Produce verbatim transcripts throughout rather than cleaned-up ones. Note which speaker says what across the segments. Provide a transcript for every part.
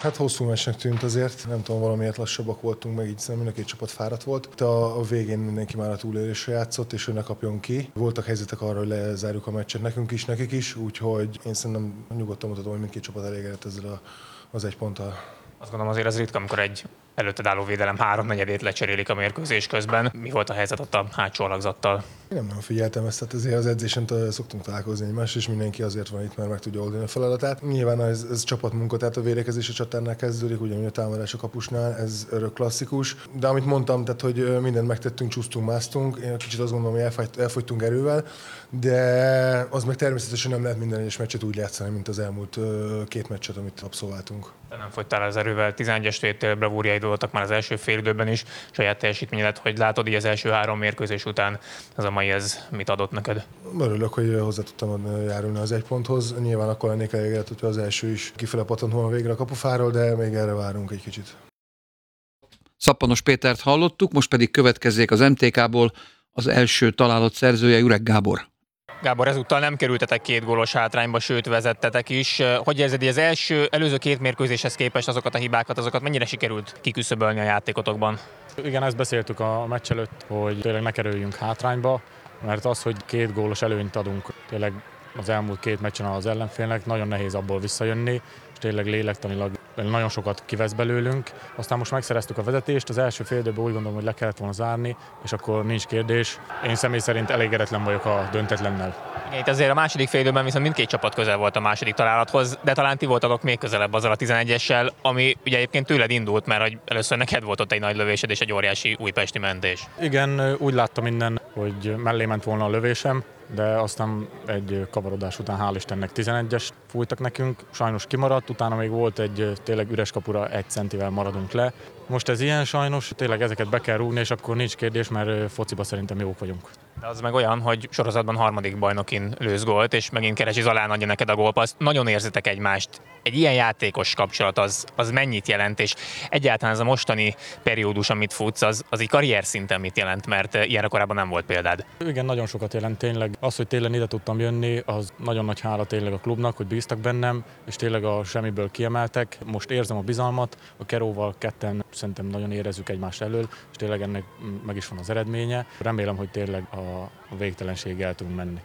Speaker 1: Hát hosszú meccsnek tűnt azért, nem tudom, valamiért lassabbak voltunk, meg így szerintem mind a két csapat fáradt volt. De a, a végén mindenki már a túlélésre játszott, és ő ne kapjon ki. Voltak helyzetek arra, hogy lezárjuk a meccset nekünk is, nekik is, úgyhogy én szerintem nyugodtan mutatom, hogy mindkét csapat elégedett ezzel a, az egy ponttal.
Speaker 2: Azt gondolom azért az ritka, amikor egy előtted álló védelem háromnegyedét lecserélik a mérkőzés közben. Mi volt a helyzet ott a hátsó alakzattal?
Speaker 1: Én nem nagyon figyeltem ezt, tehát azért az edzésen szoktunk találkozni egymást, és mindenki azért van itt, mert meg tudja oldani a feladatát. Nyilván ez, ez csapatmunka, tehát a védekezés a csatárnál kezdődik, ugyanúgy a támadás a kapusnál, ez örök klasszikus. De amit mondtam, tehát hogy mindent megtettünk, csúsztunk, másztunk, én kicsit azt gondolom, hogy elfogy, elfogytunk erővel, de az meg természetesen nem lehet minden egyes meccset úgy játszani, mint az elmúlt két meccset, amit abszolváltunk.
Speaker 2: De nem fogytál az erővel, tizenegyes tétel bravúrjaid voltak már az első fél időben is, saját teljesítményedet, hogy látod így az első három mérkőzés után, ez a mai ez mit adott neked?
Speaker 1: Örülök, hogy hozzá tudtam járulni az egy ponthoz. Nyilván akkor lennék elégedett, hogyha az első is kifele pattant volna végre a kapufáról, de még erre várunk egy kicsit.
Speaker 3: Szappanos Pétert hallottuk, most pedig következzék az em té ká-ból az első találat szerzője, Jurek Gábor.
Speaker 2: Gábor, ezúttal nem kerültetek két gólos hátrányba, sőt vezettetek is. Hogy érzed, hogy az első, előző két mérkőzéshez képest azokat a hibákat, azokat mennyire sikerült kiküszöbölni a játékotokban?
Speaker 4: Igen, ezt beszéltük a meccs előtt, hogy tényleg ne kerüljünk hátrányba, mert az, hogy két gólos előnyt adunk tényleg az elmúlt két meccsen az ellenfélnek, nagyon nehéz abból visszajönni, és tényleg lélektanilag nagyon sokat kivesz belőlünk. Aztán most megszereztük a vezetést, az első fél időben úgy gondolom, hogy le kellett volna zárni, és akkor nincs kérdés. Én személy szerint elégedetlen vagyok a döntetlennel.
Speaker 2: Igen, itt azért a második fél időben viszont mindkét csapat közel volt a második találathoz, de talán ti voltatok még közelebb azzal a tizenegyessel, ami ugye egyébként tőled indult, mert hogy először neked volt ott egy nagy lövésed és egy óriási újpesti mentés.
Speaker 4: Igen, úgy láttam minden, hogy mellé ment volna a lövésem, de aztán egy kavarodás után hál' Istennek tizenegyes fújtak nekünk, sajnos kimaradt, utána még volt egy tényleg üres kapura, egy centivel maradunk le. Most ez ilyen sajnos, tényleg ezeket be kell rúgni, és akkor nincs kérdés, mert fociba szerintem jók vagyunk.
Speaker 2: De az meg olyan, hogy sorozatban harmadik bajnokin lősz gólt, és megint keresi Zalán adja neked a gólpaszt. Nagyon érzitek egymást. Egy ilyen játékos kapcsolat az, az mennyit jelent, és egyáltalán ez a mostani periódus, amit futsz, az, az így karrier szinten mit jelent, mert ilyenre korábban nem volt példád.
Speaker 4: Igen, nagyon sokat jelent tényleg. Az, hogy tényleg ide tudtam jönni, az nagyon nagy hála tényleg a klubnak, hogy bíztak bennem, és tényleg a semmiből kiemeltek. Most érzem a bizalmat, a Keróval ketten szerintem nagyon érezzük egymás elől, és tényleg ennek meg is van az eredménye. Remélem, hogy tényleg a végtelenségig el tudunk menni.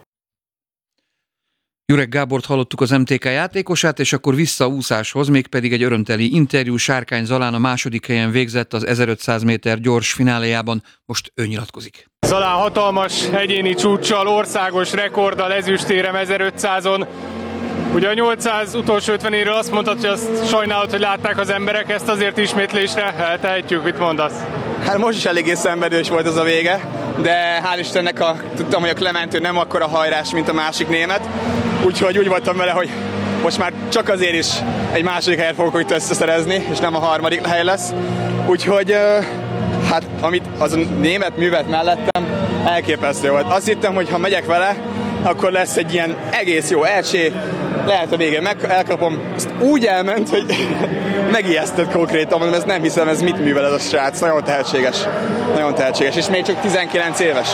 Speaker 3: Jurek Gábort hallottuk, az em té ká játékosát, és akkor vissza a úszáshoz, mégpedig egy örömteli interjú. Sárkány Zalán a második helyen végzett az ezerötszáz méter gyors fináléjában, most ő nyilatkozik.
Speaker 5: Zalán hatalmas egyéni csúccsal, országos rekorddal ezüstérem ezerötszázon. Ugye a nyolcszáz utolsó ötvenéről azt mondtad, hogy azt sajnálod, hogy látták az emberek, ezt azért ismétlésre eltehetjük, mit mondasz?
Speaker 6: Hát most is eléggé szenvedős volt az a vége, de hál' Istennek a, tudtam, hogy a Clementő nem akkora hajrás, mint a másik német, úgyhogy úgy voltam vele, hogy most már csak azért is egy második helyet fogok itt összeszerezni, és nem a harmadik hely lesz. Úgyhogy hát amit az a német művet mellettem, elképesztő volt. Azt hittem, hogy ha megyek vele, akkor lesz egy ilyen egész jó elcsé, lehet a végén meg elkapom. Ezt úgy elment, hogy megijesztett konkrétan, mondom, ezt nem hiszem, ez mit művel ez a srác. Nagyon tehetséges. Nagyon tehetséges, és még csak tizenkilenc éves.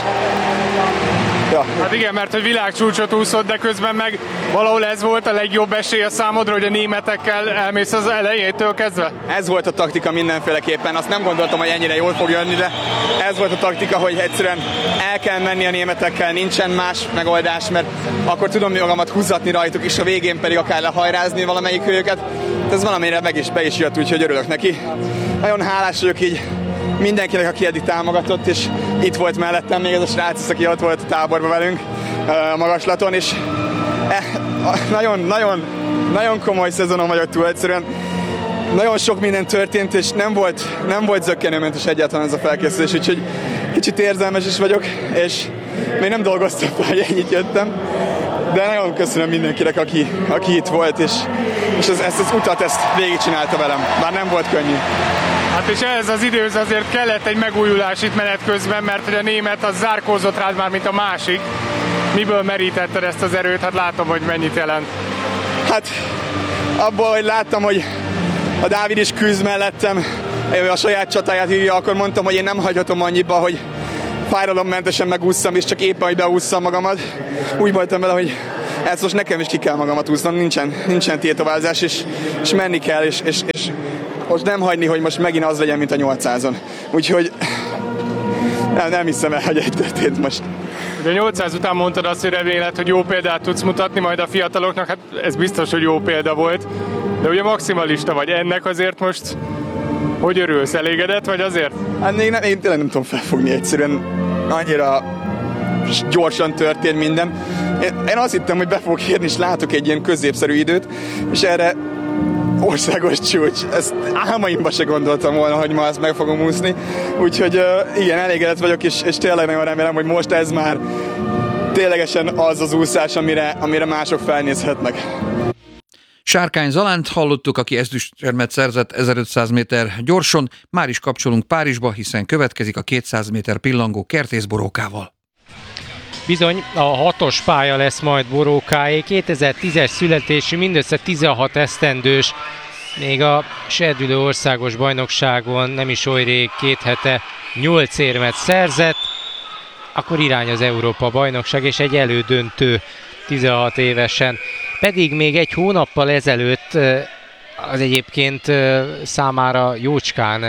Speaker 5: Ja. Hát igen, mert hogy világcsúcsot úszott, de közben meg valahol ez volt a legjobb esély a számodra, hogy a németekkel elmész az elejétől kezdve?
Speaker 6: Ez volt a taktika mindenféleképpen, azt nem gondoltam, hogy ennyire jól fog jönni, de ez volt a taktika, hogy egyszerűen el kell menni a németekkel, nincsen más megoldás, mert akkor tudom magamat húzatni rajtuk, és a végén pedig akár lehajrázni valamelyik őket. Ez valamire meg is be is jött, úgyhogy örülök neki. Nagyon hálás vagyok így mindenkinek, aki eddig támogatott, és itt volt mellettem még ez a srác, aki ott volt a táborban velünk a magaslaton, és nagyon, nagyon, nagyon komoly szezonon vagyok túl, egyszerűen nagyon sok minden történt, és nem volt, nem volt zökkenőmentes egyáltalán ez a felkészülés, úgyhogy kicsit érzelmes is vagyok, és még nem dolgoztam, hogy ennyit jöttem, de nagyon köszönöm mindenkinek, aki, aki itt volt, és, és ez, ezt az utat ezt végigcsinálta velem, bár nem volt könnyű.
Speaker 5: Hát és ez az időhöz azért kellett egy megújulás itt menet közben, mert hogy a német az zárkózott rád már, mint a másik. Miből merítetted ezt az erőt? Hát látom, hogy mennyit jelent.
Speaker 6: Hát abból, hogy láttam, hogy a Dávid is küzd mellettem, a saját csatáját írja, akkor mondtam, hogy én nem hagyhatom annyiba, hogy fájdalommentesen megússzam, és csak éppen, hogy beússzam magamat. Úgy voltam vele, hogy ezt most nekem is ki kell magamat húznom, nincsen, nincsen tétovázás, és, és menni kell, és, és, és most nem hagyni, hogy most megint az legyen, mint a nyolcszázon. Úgyhogy nem, nem hiszem el, hogy egy történt most.
Speaker 5: De a nyolcszáz után mondtad azt, hogy reméled, hogy jó példát tudsz mutatni majd a fiataloknak, hát ez biztos, hogy jó példa volt. De ugye maximalista vagy, ennek azért most hogy örülsz? Elégedett vagy azért?
Speaker 6: Hát még nem, én tényleg nem tudom felfogni egyszerűen. Annyira gyorsan történt minden. Én, én azt hittem, hogy be fogok érni, és látok egy ilyen középszerű időt, és erre országos csúcs. Ezt álmaimba se gondoltam volna, hogy ma ezt meg fogom úszni. Úgyhogy uh, igen, elégedett vagyok, és, és tényleg nagyon remélem, hogy most ez már ténylegesen az az úszás, amire, amire mások felnézhetnek.
Speaker 3: Sárkány Zalánt hallottuk, aki ezüstérmet szerzett ezerötszáz méter gyorson. Már is kapcsolunk Párizsba, hiszen következik a kétszáz méter pillangó Kertész Borókával.
Speaker 7: Bizony, a hatos pálya lesz majd Borókáé, kétezer-tízes születésű, mindössze tizenhat esztendős, még a serdülő országos bajnokságon nem is oly rég, két hete nyolc érmet szerzett, akkor irány az Európa bajnokság és egy elődöntő tizenhat évesen. Pedig még egy hónappal ezelőtt az egyébként számára jócskán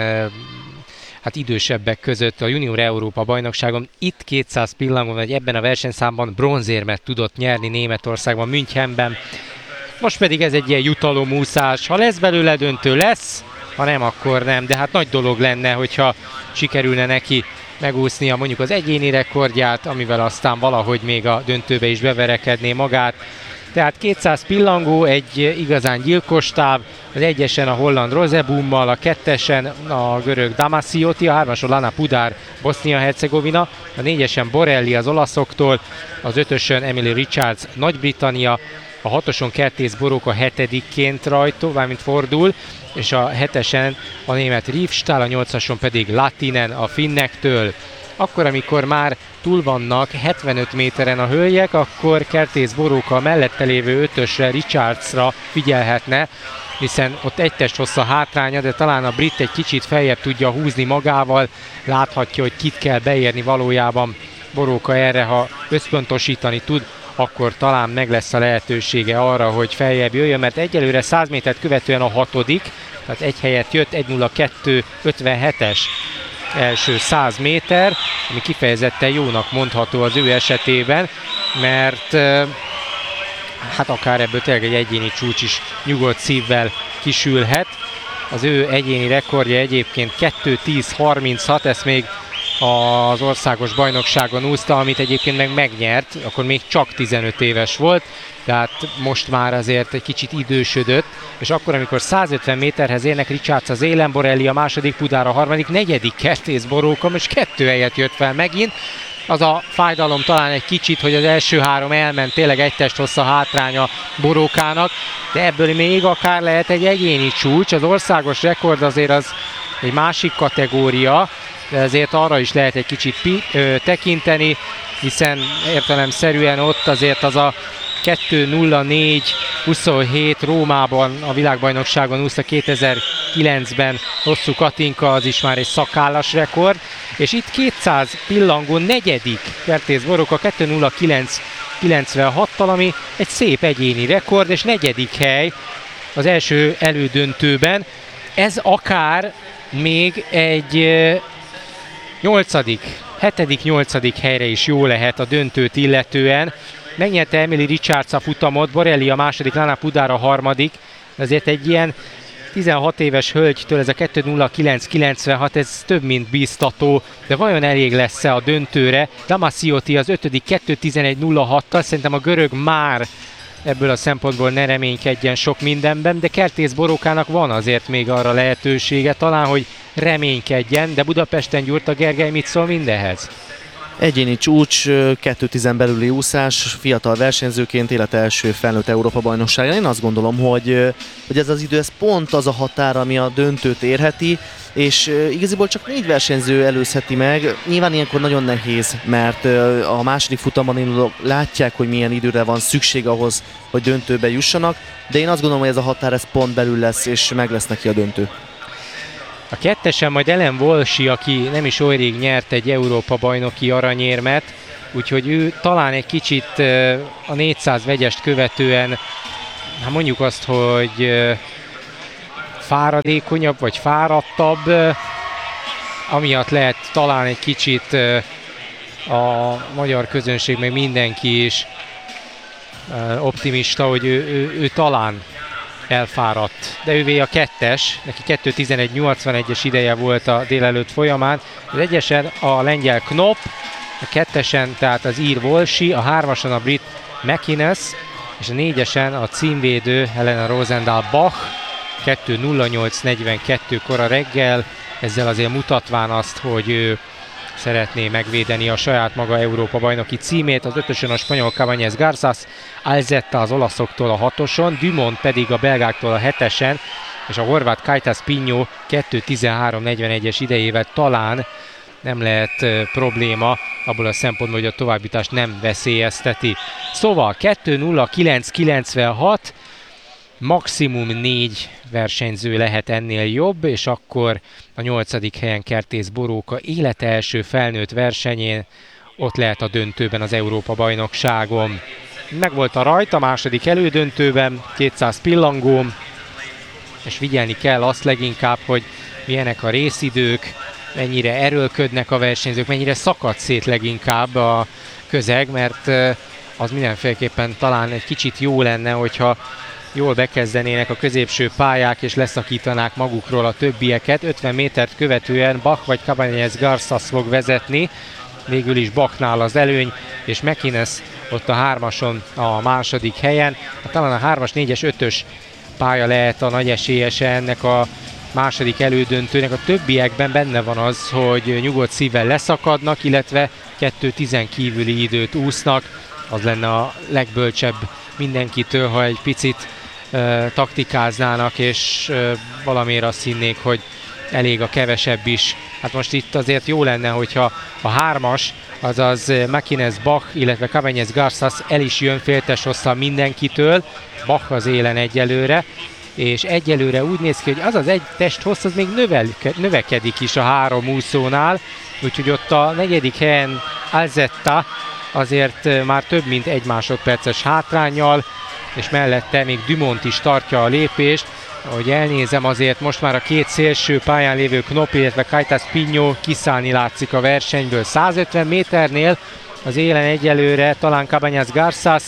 Speaker 7: hát idősebbek között a Junior Európa bajnokságon itt kétszáz pillangon, vagy ebben a versenyszámban bronzérmet tudott nyerni Németországban, Münchenben. Most pedig ez egy ilyen jutalomúszás. Ha lesz belőle döntő, lesz, ha nem, akkor nem. De hát nagy dolog lenne, hogyha sikerülne neki megúsznia mondjuk az egyéni rekordját, amivel aztán valahogy még a döntőbe is beverekedné magát. Tehát kétszáz pillangó, egy igazán gyilkos táv, az egyesen a holland Rozebummal, a kettesen a görög Damasiotti, a hármason Lana Pudár, Bosznia-Hercegovina, a négyesen Borelli az olaszoktól, az ötösön Emily Richards, Nagy-Britannia, a hatoson Kertész Boróka hetedikként rajtó, valamint fordul, és a hetesen a német Riefstahl, a nyolcason pedig Latinen a finnektől. Akkor, amikor már túl vannak hetvenöt méteren a hölgyek, akkor Kertész Boróka mellette lévő ötösre, Richardsra figyelhetne, hiszen ott egy testhossza hátránya, de talán a brit egy kicsit feljebb tudja húzni magával, láthatja, hogy kit kell beérni valójában Boróka erre, ha összpontosítani tud, akkor talán meg lesz a lehetősége arra, hogy feljebb jöjjön, mert egyelőre száz métert követően a hatodik, tehát egy helyet jött, egy nulla kettő ötvenhetes első száz méter, ami kifejezetten jónak mondható az ő esetében, mert hát akár ebből tényleg egy egyéni csúcs is nyugodt szívvel kisülhet. Az ő egyéni rekordja egyébként kettő tíz harminchat, ezt még az országos bajnokságon úszta, amit egyébként meg megnyert, akkor még csak tizenöt éves volt, tehát most már azért egy kicsit idősödött, és akkor, amikor százötven méterhez érnek, Richards az élen, Borelli a második, Pudár a harmadik, negyedik Kertész Boróka, és kettő helyet jött fel megint. Az a fájdalom talán egy kicsit, hogy az első három elment, tényleg egy testhossza hátránya Borókának, de ebből még akár lehet egy egyéni csúcs, az országos rekord azért az egy másik kategória, de ezért arra is lehet egy kicsit pi- ö, tekinteni, hiszen értelemszerűen ott azért az a kettő nulla négy huszonhét Rómában a világbajnokságon úszta kétezer-kilencben Hosszú Katinka, az is már egy szakállas rekord, és itt kétszáz pillangón negyedik Kertész Boróka kettő nulla kilenc kilencvenhattal, ami egy szép egyéni rekord, és negyedik hely az első elődöntőben. Ez akár még egy nyolcadik, hetedik, nyolcadik helyre is jó lehet a döntőt illetően. Megnyerte Emily Richards a futamot, Borelli a második, Lana Pudár a harmadik. Ezért egy ilyen tizenhat éves hölgytől ez a kettő nulla kilenc kilencvenhat, ez több mint bíztató, de vajon elég lesz-e a döntőre? Damasiotti az ötödik, kettő tizenegy nulla hattal, szerintem a görög már ebből a szempontból ne reménykedjen sok mindenben, de Kertész Borókának van azért még arra lehetősége, talán, hogy reménykedjen, de Budapesten Gyurta Gergely mit szól mindenhez?
Speaker 8: Egyéni csúcs, kettő tíz belüli úszás, fiatal versenyzőként élet első felnőtt Európa bajnokságán. Én azt gondolom, hogy, hogy ez az idő, ez pont az a határ, ami a döntőt érheti, és igaziból csak négy versenyző előzheti meg. Nyilván ilyenkor nagyon nehéz, mert a második futamban indulók látják, hogy milyen időre van szükség ahhoz, hogy döntőbe jussanak, de én azt gondolom, hogy ez a határ ez pont belül lesz, és meg lesz neki a döntő.
Speaker 7: A kettesen majd Ellen Walsh, aki nem is oly rég nyert egy Európa bajnoki aranyérmet, úgyhogy ő talán egy kicsit a négyszáz vegyest követően, hát mondjuk azt, hogy fáradékonyabb vagy fáradtabb, amiatt lehet talán egy kicsit a magyar közönség, meg mindenki is optimista, hogy ő, ő, ő talán elfáradt. De ővé a kettes, neki kettő tizenegy nyolcvanegyes ideje volt a délelőtt folyamán. Az egyesen a lengyel Knop, a kettesen tehát az ír Walshy, a hármason a brit McInnes, és a négyesen a címvédő Helena Rosendahl-Bach, kettő nulla nyolc negyvenkettőkor a reggel, ezzel azért mutatván azt, hogy ő szeretné megvédeni a saját maga Európa-bajnoki címét. Az ötösön a spanyol Cabanyes Garzas, Alzetta az olaszoktól a hatoson, Dumont pedig a belgáktól a hetesen, és a horvát Kajtas Pinho kettő tizenhárom negyvenegyes idejével talán nem lehet uh, probléma, abból a szempontból, hogy a továbbjutást nem veszélyezteti. Szóval kettő nulla kilenc kilencvenhat, maximum négy versenyző lehet ennél jobb, és akkor a nyolcadik helyen Kertész Boróka élete első felnőtt versenyén ott lehet a döntőben az Európa-bajnokságon. Megvolt a rajt a második elődöntőben, kétszáz pillangó, és figyelni kell azt leginkább, hogy milyenek a részidők, mennyire erőlködnek a versenyzők, mennyire szakad szét leginkább a közeg, mert az mindenféleképpen talán egy kicsit jó lenne, hogyha jól bekezdenének a középső pályák, és leszakítanák magukról a többieket. ötven métert követően Bach vagy Cabanyes Garzas fog vezetni, végül is Bachnál az előny, és McInnes ott a hármason a második helyen. Talán a hármas, négyes, ötös pálya lehet a nagy esélyese ennek a második elődöntőnek. A többiekben benne van az, hogy nyugodt szívvel leszakadnak, illetve kettő tizen kívüli időt úsznak. Az lenne a legbölcsebb mindenkitől, ha egy picit uh, taktikáznának, és uh, valamiért azt hinnék, hogy elég a kevesebb is. Hát most itt azért jó lenne, hogyha a hármas, azaz McInnes, Bach, illetve Cabanyes Garzas el is jön féltes hosszal mindenkitől, Bach az élen egyelőre, és egyelőre úgy néz ki, hogy az az egy testhossz az még növel, növekedik is a három úszónál, úgyhogy ott a negyedik helyen Alzetta azért már több mint egy másodperces hátránnyal, és mellette még Dumont is tartja a lépést. Ahogy elnézem, azért most már a két szélső pályán lévő Knop, illetve Kajtas Pinho kiszállni látszik a versenyből. százötven méternél az élen egyelőre talán Cabanyes Garzas,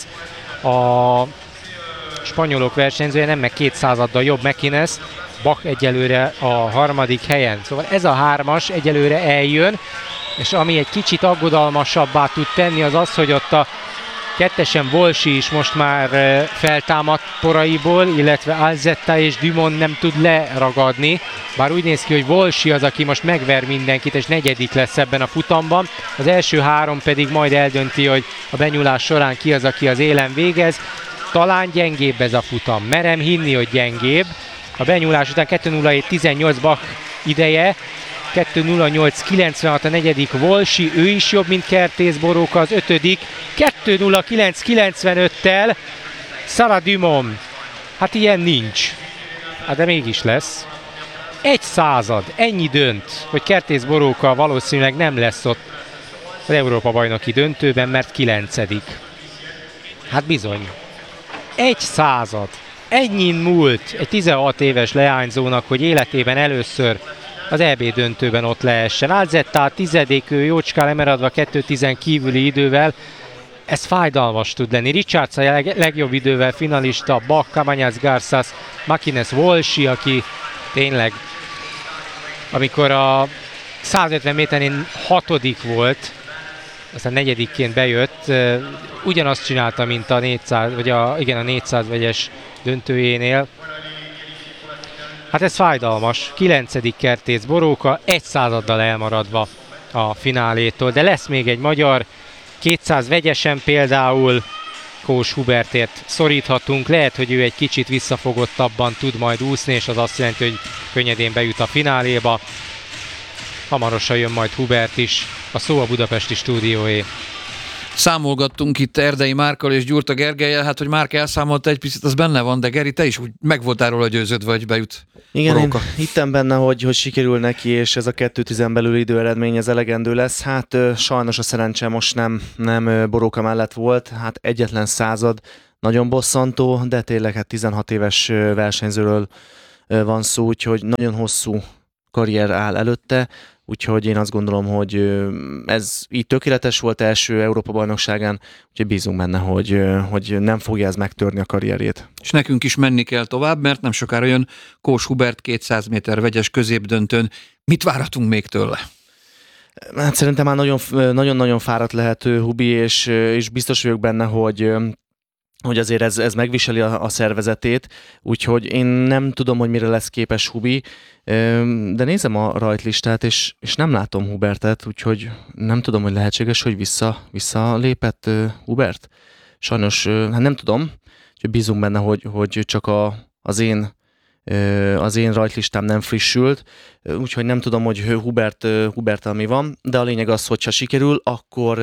Speaker 7: a spanyolok versenyzője, nem meg kétszázaddal jobb McInnes, Bach egyelőre a harmadik helyen. Szóval ez a hármas egyelőre eljön, és ami egy kicsit aggodalmasabbá tud tenni, az az, hogy ott a kettesen Walshy is most már feltámadt poraiból, illetve Alzetta és Dumont nem tud leragadni, bár úgy néz ki, hogy Walshy az, aki most megver mindenkit, és negyedik lesz ebben a futamban. Az első három pedig majd eldönti, hogy a benyúlás során ki az, aki az élen végez. Talán gyengébb ez a futam, merem hinni, hogy gyengébb. A benyúlás után kettő nulla hét tizennyolc Bach ideje, kettő nulla nyolc kilencvenhat a negyedik Walshy, ő is jobb, mint Kertész Boróka, az ötödik, kettő nulla kilenc kilencvenöttel Sarah Dumont. Hát ilyen nincs. Hát de mégis lesz. Egy század, ennyi dönt, hogy Kertész Boróka valószínűleg nem lesz ott az Európa-bajnoki döntőben, mert kilencedik. Hát bizony. Egy század. Ennyin múlt egy tizenhat éves leányzónak, hogy életében először az é bé döntőben ott lehessen. Alzetta a tizedik, ő jócskán lemaradva kettő tizen kívüli idővel. Ez fájdalmas tud lenni. Richards a leg- legjobb idővel finalista, Bach, Cabanyes Garzas, McInnes, Walshy, aki tényleg, amikor a százötven méterén hatodik volt, aztán negyedikként bejött, ugyanazt csinálta, mint a négyszáz, vagy a, igen, a négyszáz vegyes döntőjénél. Hát ez fájdalmas. kilencedik Kertész Boróka, egy századdal elmaradva a finálétól, de lesz még egy magyar, kétszáz vegyesen például Kós Hubertért szoríthatunk. Lehet, hogy ő egy kicsit visszafogottabban tud majd úszni, és az azt jelenti, hogy könnyedén bejut a fináléba. Hamarosan jön majd Hubert is, a szó a budapesti stúdióé.
Speaker 3: Számolgattunk itt Erdei Márkkal és Gyurta Gergellyel, hát hogy Márk elszámolta egy picit, az benne van, de Geri, te is úgy meg voltál róla győződve, hogy bejut.
Speaker 8: Igen,
Speaker 3: Boróka.
Speaker 8: én hittem benne, hogy, hogy sikerül neki, és ez a kettő tíz belüli időeredmény ez elegendő lesz. Hát ö, sajnos a szerencse most nem, nem ö, Boróka mellett volt, hát egyetlen század, nagyon bosszantó, de tényleg hát tizenhat éves ö, versenyzőről ö, van szó, úgyhogy nagyon hosszú karrier áll előtte, úgyhogy én azt gondolom, hogy ö, ez így tökéletes volt első Európa-bajnokságán, úgyhogy bízunk benne, hogy, ö, hogy nem fogja ez megtörni a karrierjét.
Speaker 3: És nekünk is menni kell tovább, mert nem sokára jön Kós Hubert kétszáz méter vegyes középdöntőn. Mit várhatunk még tőle?
Speaker 8: Hát szerintem már nagyon, nagyon-nagyon fáradt lehet Hubi, és, és biztos vagyok benne, hogy hogy azért ez, ez megviseli a, a szervezetét, úgyhogy én nem tudom, hogy mire lesz képes Hubi, de nézem a rajtlistát, és, és nem látom Hubertet, úgyhogy nem tudom, hogy lehetséges, hogy vissza, visszalépett Hubert. Sajnos, hát nem tudom, úgyhogy bízunk benne, hogy, hogy csak a, az én az én rajtlistám nem frissült, úgyhogy nem tudom, hogy Hubert, Huberttel mi van, de a lényeg az, hogyha sikerül, akkor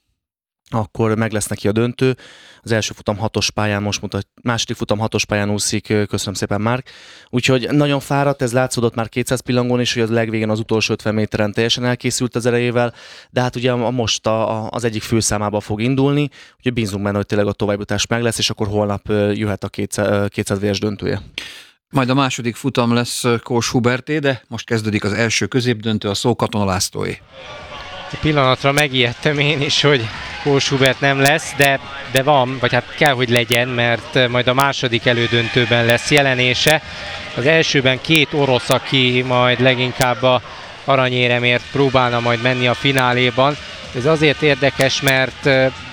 Speaker 8: akkor meg lesz neki a döntő. Az első futam hatos pályán most mutat, második futam hatos pályán úszik, köszönöm szépen Márk. Úgyhogy nagyon fáradt, ez látszódott már kétszáz pillangón is, hogy az legvégén az utolsó ötven méteren teljesen elkészült az erejével, de hát ugye most a, a, az egyik főszámába fog indulni, úgyhogy bízunk benne, hogy tényleg a továbbjutás meg lesz, és akkor holnap jöhet a kétszáz véres döntője.
Speaker 3: Majd a második futam lesz Kós Huberté, de most kezdődik az első középdöntő, a szó Katona Lászlóé.
Speaker 7: Egy pillanatra megijedtem én is, hogy Kós Hubert nem lesz, de, de van, vagy hát kell, hogy legyen, mert majd a második elődöntőben lesz jelenése. Az elsőben két orosz, aki majd leginkább a aranyéremért próbálna majd menni a fináléban. Ez azért érdekes, mert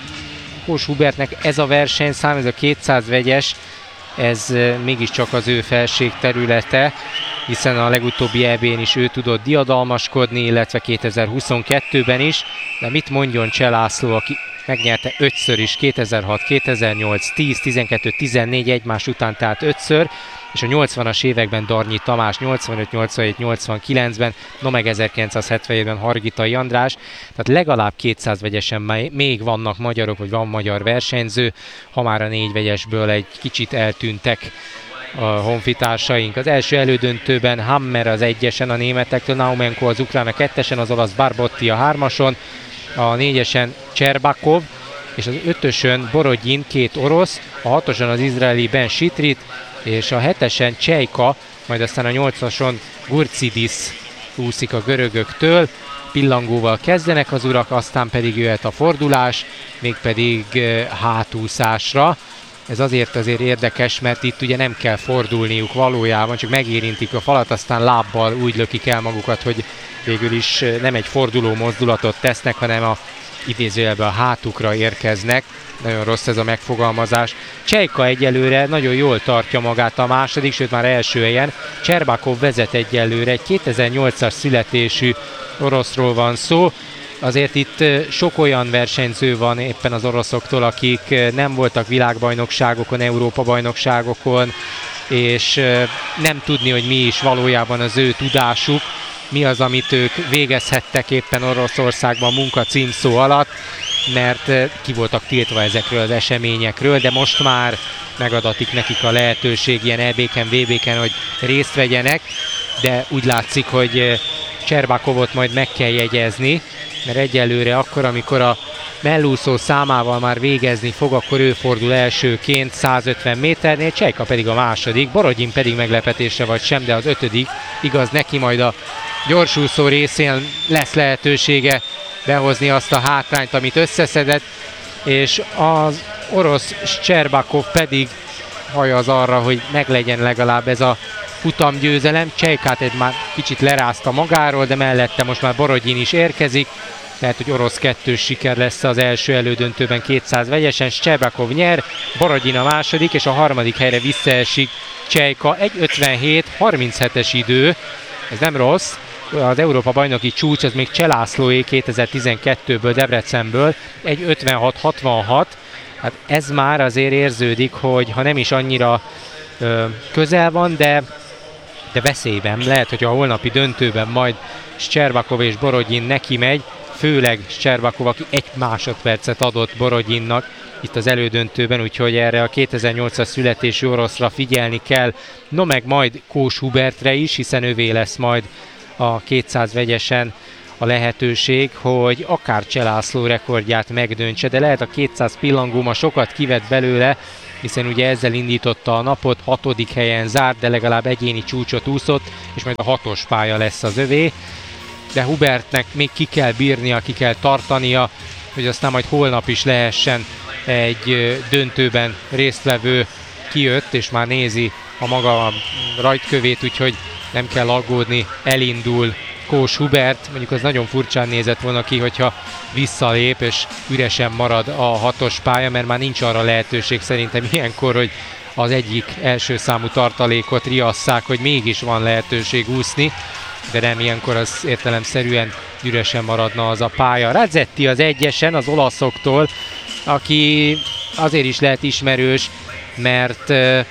Speaker 7: Kós Hubertnek ez a versenyszám, ez a kétszáz vegyes, ez mégiscsak az ő felségterülete, hiszen a legutóbbi é bén is ő tudott diadalmaskodni, illetve kétezer-huszonkettőben is, de mit mondjon Cseh László, aki megnyerte ötször is, kétezer-hat, kétezer-nyolc, tíz, tizenkettő, tizennégy egymás után, tehát ötször, és a nyolcvanas években Darnyi Tamás, nyolcvanöt, nyolcvanhét, nyolcvankilencben, no meg ezerkilencszázhetvenhétben Hargitai András, tehát legalább kétszáz vegyesen még vannak magyarok, vagy van magyar versenyző, ha már a négy vegyesből egy kicsit eltűntek a honfitársaink. Az első elődöntőben Hammer az egyesen a németektől, Naumenko az ukrán a kettesen, az olasz Barbotti a hármason, a négyesen Cserbakov, és az ötösön Borodjin, két orosz, a hatoson az izraeli Ben Sitrit, és a hetesen Csejka, majd aztán a nyolcason Gurcidis úszik a görögöktől. Pillangóval kezdenek az urak, aztán pedig jöhet a fordulás, mégpedig hátúszásra. Ez azért azért érdekes, mert itt ugye nem kell fordulniuk valójában, csak megérintik a falat, aztán lábbal úgy lökik el magukat, hogy végül is nem egy forduló mozdulatot tesznek, hanem a idézőjelben a hátukra érkeznek. Nagyon rossz ez a megfogalmazás. Csejka egyelőre nagyon jól tartja magát a második, sőt már első helyen. Cserbakov vezet egyelőre, egy kétezer-nyolcas születésű oroszról van szó. Azért itt sok olyan versenyző van éppen az oroszoktól, akik nem voltak világbajnokságokon, Európa-bajnokságokon, és nem tudni, hogy mi is valójában az ő tudásuk, mi az, amit ők végezhettek éppen Oroszországban munka címszó alatt, mert ki voltak tiltva ezekről az eseményekről, de most már megadatik nekik a lehetőség ilyen é béken, vé béken, hogy részt vegyenek, de úgy látszik, hogy Cserbakovot majd meg kell jegyezni, mert egyelőre akkor, amikor a mellúszó számával már végezni fog, akkor ő fordul elsőként százötven méternél, Csejka pedig a második, Borodjin pedig meglepetésre vagy sem, de az ötödik, igaz, neki majd a gyorsúszó részén lesz lehetősége behozni azt a hátrányt, amit összeszedett, és az orosz Cserbakov pedig hajaz arra, hogy meglegyen legalább ez a futamgyőzelem. Csejkát egy már kicsit lerázta magáról, de mellette most már Borodjin is érkezik, tehát hogy orosz kettős siker lesz az első elődöntőben kétszáz vegyesen, Cserbakov nyer, Borodjin a második, és a harmadik helyre visszaesik Csejka, egy ötvenhét harminchetes idő, ez nem rossz. Az Európa-bajnoki csúcs az még Cseh Lászlóé kétezer-tizenkettőből, Debrecenből, egy ötvenhat hatvanhat. Hát ez már azért érződik, hogy ha nem is annyira ö, közel van, de, de veszélyben. Lehet, hogy a holnapi döntőben majd Cserbakov és Borodjin neki megy, főleg Szczerbakov, aki egy másodpercet adott Borodyinnak itt az elődöntőben, úgyhogy erre a kétezer-nyolcas születésű oroszra figyelni kell. No meg majd Kós Hubertre is, hiszen övé lesz majd a kétszáz vegyesen a lehetőség, hogy akár Cselászló rekordját megdöntse, de lehet a kétszáz pillangó ma sokat kivett belőle, hiszen ugye ezzel indította a napot, hatodik helyen zárt, de legalább egyéni csúcsot úszott, és majd a hatos pálya lesz az övé. De Hubertnek még ki kell bírnia, ki kell tartania, hogy aztán majd holnap is lehessen egy döntőben résztvevő. Kijött, és már nézi a maga rajtkövét, úgyhogy nem kell aggódni, elindul Kós Hubert. Mondjuk az nagyon furcsán nézett volna ki, hogyha visszalép, és üresen marad a hatos pálya, mert már nincs arra lehetőség szerintem ilyenkor, hogy az egyik első számú tartalékot riasszák, hogy mégis van lehetőség úszni, de nem, ilyenkor az értelemszerűen üresen maradna az a pálya. Radzetti az egyesen az olaszoktól, aki azért is lehet ismerős, mert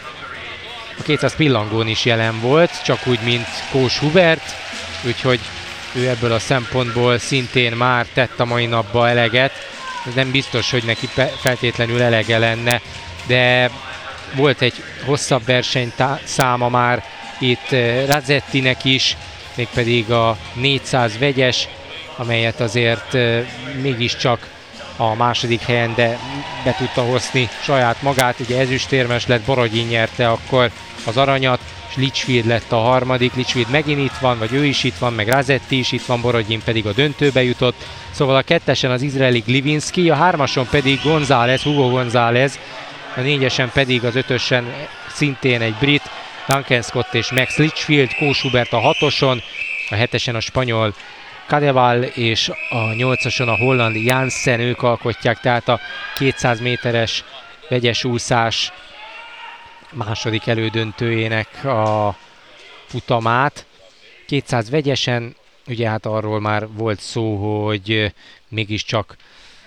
Speaker 7: a kétszáz pillangón is jelen volt, csak úgy, mint Kós Hubert, úgyhogy ő ebből a szempontból szintén már tett a mai napba eleget. Ez nem biztos, hogy neki feltétlenül elege lenne, de volt egy hosszabb versenyszáma már itt Radzettinek is, mégpedig a négyszáz vegyes, amelyet azért mégiscsak a második helyen, de be tudta hozni saját magát. Ugye ezüstérmes lett, Borodyin nyerte akkor az aranyat, és Litchfield lett a harmadik. Litchfield megint itt van, vagy ő is itt van, meg Radzetti is itt van, Borodyin pedig a döntőbe jutott. Szóval a kettesen az izraeli Glivinski, a hármason pedig González, Hugo González, a négyesen pedig az ötösen szintén egy brit, Duncan Scott és Max Litchfield, Kós Hubert a hatoson, a hetesen a spanyol Cadeval és a nyolcason a holland Janssen, ők alkotják tehát a kétszáz méteres vegyes úszás második elődöntőjének a futamát. kétszáz vegyesen, ugye hát arról már volt szó, hogy mégiscsak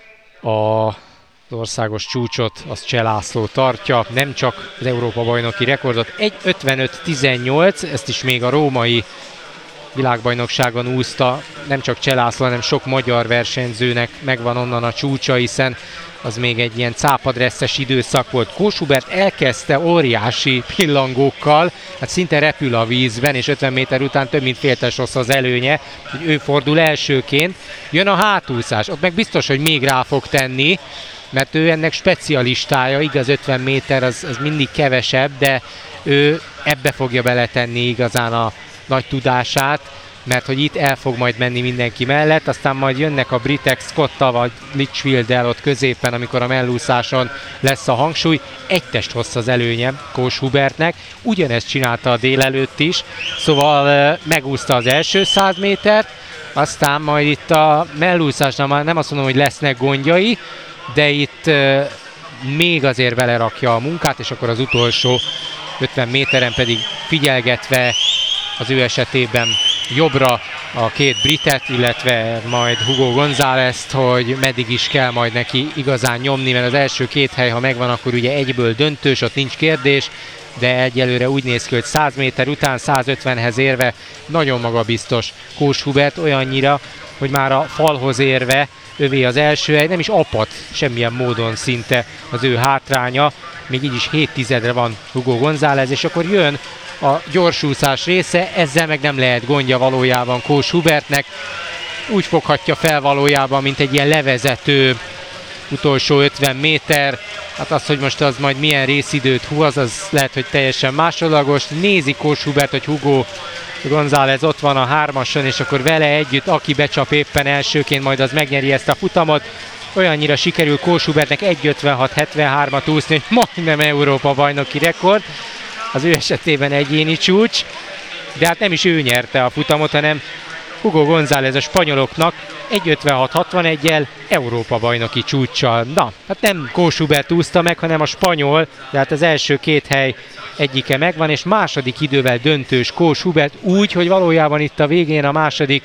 Speaker 7: a az országos csúcsot az Cselászló tartja, nem csak az Európa-bajnoki rekordot. egy ötvenöt tizennyolc, ezt is még a római világbajnokságon úszta, nem csak Cselászló, hanem sok magyar versenyzőnek megvan onnan a csúcsa, hiszen az még egy ilyen cápadresszes időszak volt. Kós Hubert elkezdte óriási pillangókkal, hát szinte repül a vízben, és ötven méter után több mint féltes rossz az előnye, hogy ő fordul elsőként. Jön a hátúszás, ott meg biztos, hogy még rá fog tenni, mert ő ennek specialistája, igaz ötven méter az, az mindig kevesebb, de ő ebbe fogja beletenni igazán a nagy tudását, mert hogy itt el fog majd menni mindenki mellett, aztán majd jönnek a britek Scottal vagy Litchfield-el ott középen, amikor a mellúszáson lesz a hangsúly. Egy test hossz az előnye Kós Hubertnek, ugyanezt csinálta a délelőtt is, szóval megúszta az első száz métert, aztán majd itt a mellúszásnál már nem azt mondom, hogy lesznek gondjai, de itt uh, még azért vele rakja a munkát, és akkor az utolsó ötven méteren pedig figyelgetve az ő esetében jobbra a két britet, illetve majd Hugo Gonzálezt, hogy meddig is kell majd neki igazán nyomni, mert az első két hely, ha megvan, akkor ugye egyből döntős, ott nincs kérdés, de egyelőre úgy néz ki, hogy száz méter után száz ötvenhez érve nagyon magabiztos Kós Hubert, olyannyira, hogy már a falhoz érve övé az első hely, nem is apat semmilyen módon szinte az ő hátránya, még így is hét tizedre van Hugo González, és akkor jön a gyorsúszás része, ezzel meg nem lehet gondja valójában Kós Hubertnek, úgy foghatja fel valójában, mint egy ilyen levezető utolsó ötven méter, hát az, hogy most az majd milyen részidőt hú, az, az lehet, hogy teljesen másodlagos. Nézi Kós Hubert, hogy Hugo González ott van a hármason, és akkor vele együtt, aki becsap éppen elsőként, majd az megnyeri ezt a futamot. Olyannyira sikerül Kós Hubertnek egy ötvenhat hetvenhármat úszni, hogy majdnem Európa bajnoki rekord. Az ő esetében egyéni csúcs, de hát nem is ő nyerte a futamot, hanem Hugo González a spanyoloknak egy ötvenhat hatvaneggyel Európa bajnoki csúccsal. Na, hát nem Kós Hubert úszta meg, hanem a spanyol, de hát az első két hely egyike megvan, és második idővel döntős Kós Hubert úgy, hogy valójában itt a végén a második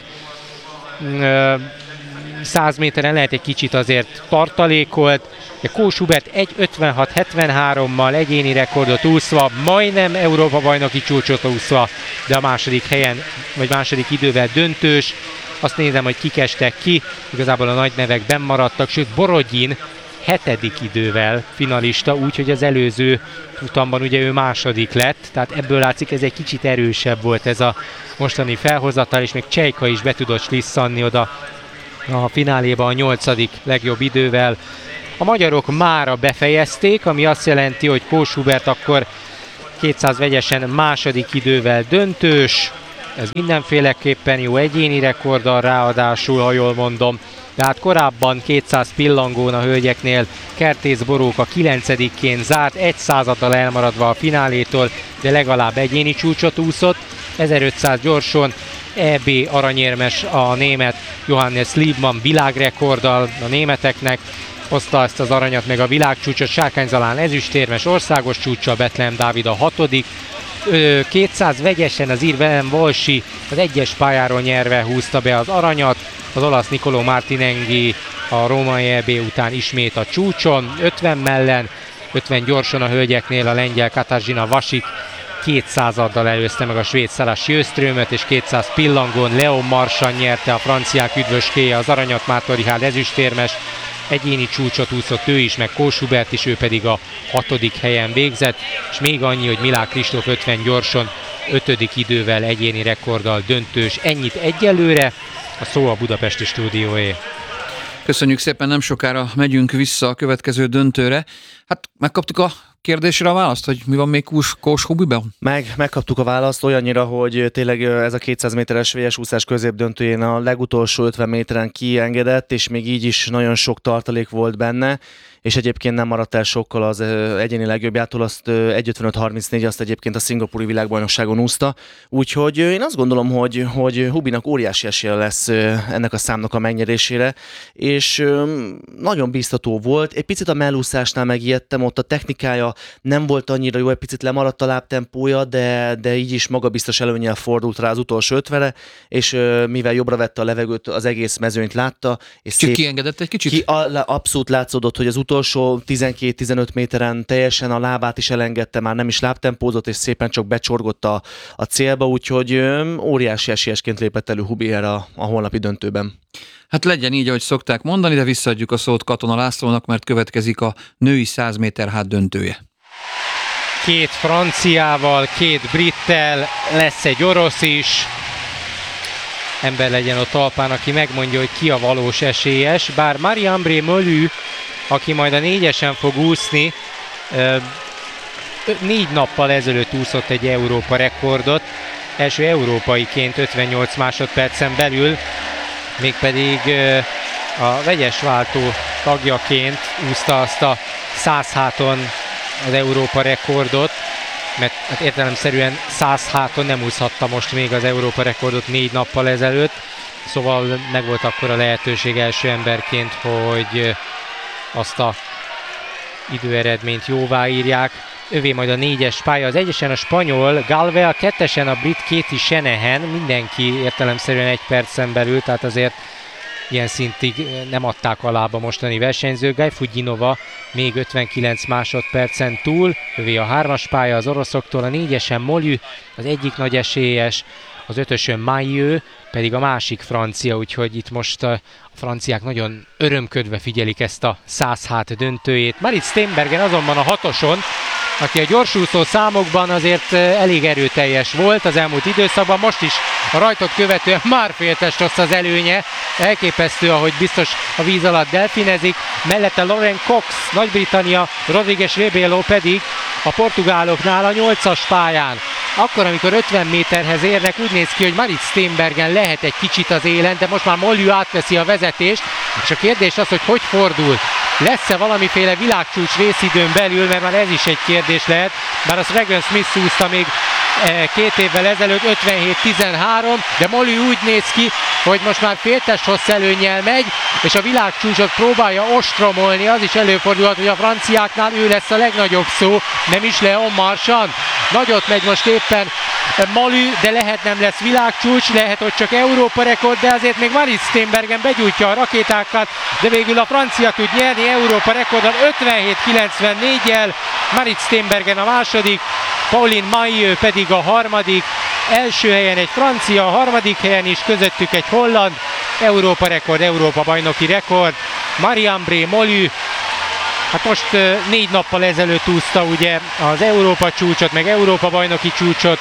Speaker 7: ö, száz méteren lehet egy kicsit azért tartalékolt, de Kós Hubert egy ötvenhat hetvenhárommal egyéni rekordot úszva, majdnem Európa bajnoki csúcsot úszva, de a második helyen, vagy második idővel döntős, Azt nézem, hogy kik estek ki, igazából a nagy nevek benn maradtak, sőt Borodjin hetedik idővel finalista, úgyhogy az előző futamban ugye ő második lett, tehát ebből látszik, ez egy kicsit erősebb volt ez a mostani felhozatal, és még Csejka is be tudott slisszanni oda a fináléba a nyolcadik legjobb idővel. A magyarok mára befejezték, ami azt jelenti, hogy Kós Hubert akkor kétszáz vegyesen második idővel döntős, ez mindenféleképpen jó egyéni rekorddal ráadásul, ha jól mondom. De hát korábban kétszáz pillangón a hölgyeknél Kertész Boróka kilencedikként zárt, egy századdal elmaradva a finálétól, de legalább egyéni csúcsot úszott. ezerötszáz gyorson é bé aranyérmes a német Johannes Liebmann világrekorddal a németeknek, hozta ezt az aranyat meg a világcsúcsot, Sárkány Zalán ezüstérmes országos csúcsa, Betlehem Dávid a hatodik. kétszáz vegyesen az ír Velem Volsi az egyes pályáról nyerve húzta be az aranyat, az olasz Nicolò Martinenghi a római é bé után ismét a csúcson, ötven mellen, ötven gyorsan a hölgyeknél a lengyel Katarzyna Vasik kétszázaddal előzte meg a svéd Sarah Sjöströmöt, és kétszáz pillangón Leon Marchand nyerte a franciák üdvöskéje az aranyat, Márton Richárd ezüstérmes, egyéni csúcsot úszott ő is, meg Kós Hubert is, ő pedig a hatodik helyen végzett, és még annyi, hogy Milák Kristóf ötven gyorson, ötödik idővel egyéni rekorddal döntős. Ennyit egyelőre, a szó a budapesti stúdióé.
Speaker 3: Köszönjük szépen, nem sokára megyünk vissza a következő döntőre. Hát megkaptuk a kérdésre a választ, hogy mi van még Kós, Kós Hubiben?
Speaker 8: Meg, megkaptuk a választ olyannyira, hogy tényleg ez a kétszáz méteres vélyes úszás középdöntőjén a legutolsó ötven méteren kiengedett, és még így is nagyon sok tartalék volt benne, és egyébként nem maradt el sokkal az egyéni legjobbjától, azt egy ötvenöt harmincnégy, azt egyébként a szingapúri világbajnokságon úszta. Úgyhogy én azt gondolom, hogy, hogy Hubinak óriási esélye lesz ennek a számnak a megnyerésére, és nagyon biztató volt. Egy picit a mellúszásnál megijedtem, ott a technikája nem volt annyira jó, egy picit lemaradt a lábtempója, de, de így is magabiztos előnnyel fordult rá az utolsó ötvenre, és mivel jobbra vette a levegőt, az egész mezőnyt látta. És
Speaker 3: Csak szép, kiengedett egy kicsit?
Speaker 8: Ki, a, abszolút látszódott, hogy az utolsó tizenkét-tizenöt méteren teljesen a lábát is elengedte, már nem is lábtempózott, és szépen csak becsorgott a, a célba, úgyhogy óriási esélyesként lépett elő Hubi erre a, a holnapi döntőben.
Speaker 3: Hát legyen így, ahogy szokták mondani, de visszaadjuk a szót Katona Lászlónak, mert következik a női száz méter hát döntője.
Speaker 7: Két franciával, két brittel, lesz egy orosz is. Ember legyen a talpán, aki megmondja, hogy ki a valós esélyes. Bár Marie-Ambré Mollu, aki majd a négyesen fog úszni, négy nappal ezelőtt úszott egy Európa rekordot, első európaiként ötvennyolc másodpercen belül, mégpedig a vegyes váltó tagjaként úszta azt a száz háton az Európa rekordot, mert hát értelemszerűen száz háton nem úszhatta most még az Európa rekordot négy nappal ezelőtt, szóval meg volt akkor a lehetőség első emberként, hogy azt a időeredményt jóvá írják. Övé majd a négyes pálya, az egyesen a spanyol Galve, a kettesen a brit Katie Shanahan, mindenki értelemszerűen egy percen belül, tehát azért ilyen szintig nem adták alább a mostani versenyzők. Guy Fudinova még ötvenkilenc másodpercen túl, övé a hármas pálya az oroszoktól, a négyesen Mollu, az egyik nagy esélyes, az ötösön Maillot, pedig a másik francia, úgyhogy itt most a franciák nagyon örömködve figyelik ezt a száz hát döntőjét. Marit Steenbergen azonban a hatoson, aki a gyorsúszó számokban azért elég erőteljes volt az elmúlt időszakban, most is a rajtot követően már féltest rossz az előnye, elképesztő, ahogy biztos a víz alatt delfinezik, mellette Lauren Cox, Nagy-Britannia, Rodrigues Rebelo pedig a portugáloknál a nyolcas pályán. Akkor, amikor ötven méterhez érnek, úgy néz ki, hogy Marit Steenbergen lehet egy kicsit az élen, de most már Mollu átveszi a vezetést, és a kérdés az, hogy hogy fordul. Lesz-e valamiféle világcsúcs részidőn belül, mert már ez is egy kérdés lehet, bár azt Regan Smith úszta még két évvel ezelőtt ötvenhét tizenhárom, de Mollu úgy néz ki, hogy most már féltest hossz előnnyel megy, és a világcsúcsot próbálja ostromolni. Az is előfordulhat, hogy a franciáknál ő lesz a legnagyobb szó, nem is Leon Marchand. Nagyot megy most éppen Mollu, de lehet nem lesz világcsúcs, lehet, hogy csak Európa rekord, de azért még Marit Steenbergen begyújtja a rakétákat, de végül a francia tud nyerni Európa rekordon ötvenhét kilencvennégyel, Marit Steenbergen a második, Pauline Maillot pedig a harmadik, első helyen egy francia, a harmadik helyen is közöttük egy holland, Európa rekord, Európa bajnoki rekord. Marie-Ambrée Molly, hát most négy nappal ezelőtt úszta ugye az Európa csúcsot, meg Európa bajnoki csúcsot,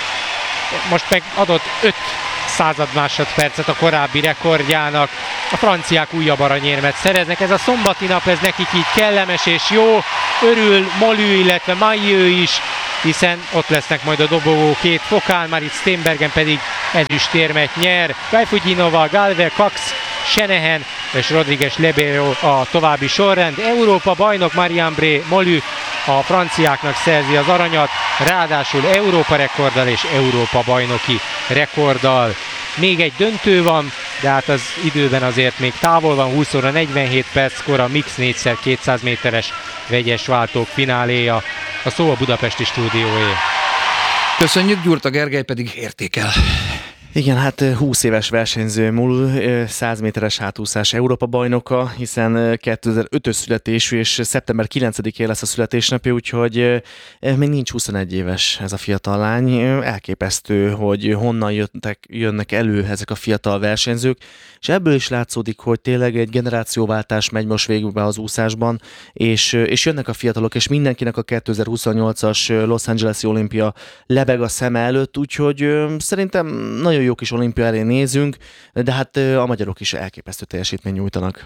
Speaker 7: most meg adott öt század másodpercet a korábbi rekordjának. A franciák újabb aranyérmet szereznek. Ez a szombati nap, ez nekik így kellemes és jó. Örül Molly, illetve Mailleux is, hiszen ott lesznek majd a dobogó két fokán, Marit Steenbergen pedig ezüstérmet nyer. Gajfudinova, Galve, Cox, Shanahan és Rodriguez Lebero a további sorrend. Európa bajnok Marie-Ambrée Molly a franciáknak szerzi az aranyat, ráadásul Európa rekorddal és Európa bajnoki rekorddal. Még egy döntő van, de hát az időben azért még távol van, húsz óra negyvenhét perckor a mix négy szer kétszáz méteres vegyes váltók fináléja. A szó a budapesti stúdióé.
Speaker 3: Köszönjük, Gyurta Gergely pedig értékel.
Speaker 8: Igen, hát húsz éves versenyző Molly, száz méteres hátúszás Európa bajnoka, hiszen kétezer-ötös születésű, és szeptember kilencedikén lesz a születésnapja, úgyhogy még nincs huszonegy éves ez a fiatal lány. Elképesztő, hogy honnan jöttek, jönnek elő ezek a fiatal versenyzők, és ebből is látszódik, hogy tényleg egy generációváltás megy most végbe az úszásban, és, és jönnek a fiatalok, és mindenkinek a kétezer-huszonnyolcas Los Angeles-i olimpia lebeg a szeme előtt, úgyhogy szerintem nagyon jó kis olimpia elé nézünk, de hát a magyarok is elképesztő teljesítmény nyújtanak.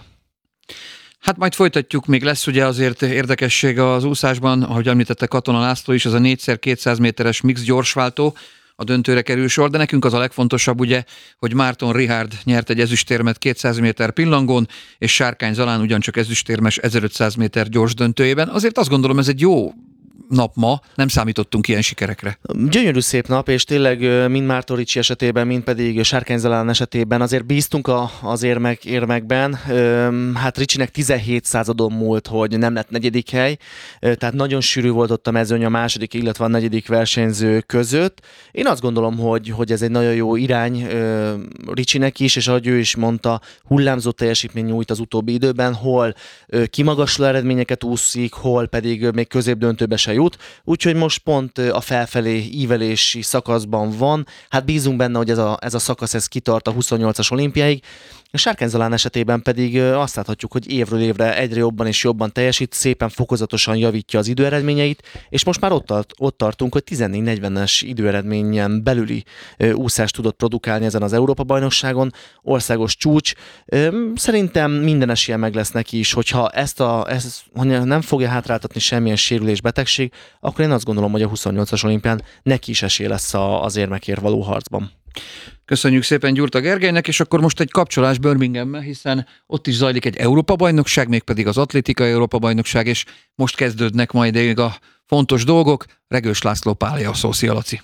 Speaker 3: Hát majd folytatjuk, még lesz ugye azért érdekesség az úszásban, ahogy említette Katona László is, az a négy szer kétszáz méteres mix gyorsváltó, a döntőre kerül sor, de nekünk az a legfontosabb ugye, hogy Márton Richard nyert egy ezüstérmet kétszáz méter pillangón, és Sárkány Zalán ugyancsak ezüstérmes ezerötszáz méter gyors döntőjében. Azért azt gondolom, ez egy jó nap ma, nem számítottunk ilyen sikerekre.
Speaker 8: Gyönyörű szép nap, és tényleg mind Márton Ricsi esetében, mind pedig Sárkány Zalán esetében azért bíztunk a, az érmek, érmekben. Hát Ricsinek tizenhét századon múlt, hogy nem lett negyedik hely, tehát nagyon sűrű volt ott a mezőny a második, illetve a negyedik versenyző között. Én azt gondolom, hogy, hogy ez egy nagyon jó irány Ricsinek is, és ahogy ő is mondta, hullámzó teljesítmény nyújt az utóbbi időben, hol kimagasló eredményeket úszik, hol pedig még középdöntőbe se jut, úgyhogy most pont a felfelé ívelési szakaszban van. Hát bízunk benne, hogy ez a, ez a szakasz ez kitart a huszonnyolcas olimpiáig. A Sárkány Zalán esetében pedig azt láthatjuk, hogy évről évre egyre jobban és jobban teljesít, szépen fokozatosan javítja az időeredményeit, és most már ott, tart, ott tartunk, hogy tizennégy negyvenes időeredményen belüli úszást tudott produkálni ezen az Európa-bajnokságon, országos csúcs. Szerintem minden esélye meg lesz neki is, hogyha ezt, a, ezt nem fogja hátráltatni semmilyen sérülés, betegség, akkor én azt gondolom, hogy a huszonnyolcas olimpián neki is esély lesz az érmekért való harcban.
Speaker 3: Köszönjük szépen Gyurta Gergelynek, és akkor most egy kapcsolás Birminghamben, hiszen ott is zajlik egy Európa-bajnokság, mégpedig az atlétikai Európa-bajnokság, és most kezdődnek majd még a fontos dolgok. Regős László pálya a szó. Szia, Laci!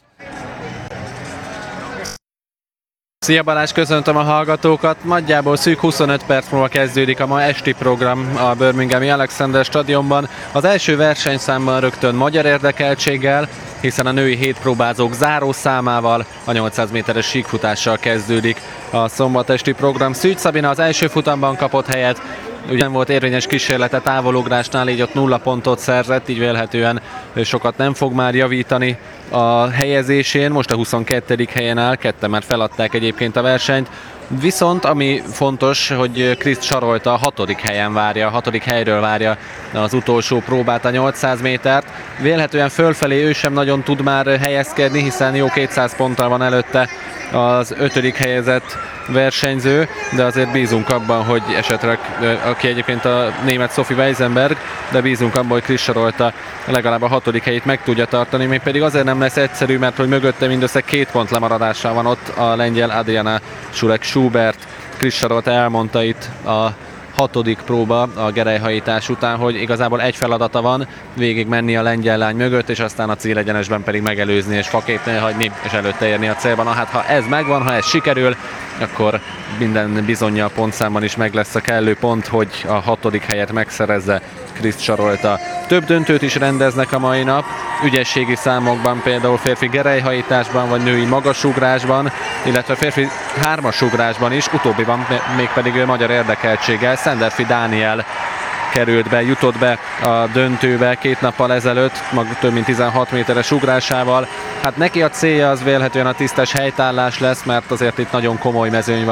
Speaker 9: Szia Balázs, köszöntöm a hallgatókat! Nagyjából szűk huszonöt perc múlva kezdődik a ma esti program a Birminghami Alexander stadionban. Az első versenyszámban rögtön magyar érdekeltséggel, hiszen a női hétpróbázók záró számával, a nyolcszáz méteres síkfutással kezdődik a szombatesti program. Szűcs Szabina az első futamban kapott helyet, ugye nem volt érvényes kísérlete távolugrásnál, így ott nulla pontot szerzett, így vélhetően sokat nem fog már javítani a helyezésén. Most a huszonkettedik helyen áll, ketten már feladták egyébként a versenyt. Viszont ami fontos, hogy Kriszt Sarolta a hatodik helyen várja, a hatodik helyről várja az utolsó próbát, a nyolcszáz métert. Vélhetően fölfelé ő sem nagyon tud már helyezkedni, hiszen jó kétszáz ponttal van előtte az ötödik helyezett versenyző, de azért bízunk abban, hogy esetleg, aki egyébként a német Sophie Weisenberg, de bízunk abban, hogy Kriszt Sarolta legalább a hatodik helyét meg tudja tartani, még pedig azért nem lesz egyszerű, mert hogy mögötte mindössze két pont lemaradással van ott a lengyel Adriana Schurek-Schubert. Kriszt Sarolta elmondta itt a hatodik próba a gerelyhajítás után, hogy igazából egy feladata van, végig menni a lengyel lány mögött, és aztán a célegyenesben pedig megelőzni és faképnél hagyni, és előtte érni a célban. Na hát, ha ez megvan, ha ez sikerül, akkor minden bizonnyal a pontszámban is meg lesz a kellő pont, hogy a hatodik helyet megszerezze Kriszt Sarolta. Több döntőt is rendeznek a mai nap, ügyességi számokban, például férfi gerelyhajításban, vagy női magasugrásban, illetve férfi hármasugrásban is, utóbbiban mégpedig magyar érdekeltséggel Szenderfi Dániel került be, jutott be a döntőbe két nappal ezelőtt, mag több mint tizenhat méteres ugrásával. Hát neki a célja az vélhetően a tisztes helytállás lesz, mert azért itt nagyon komoly mezőny van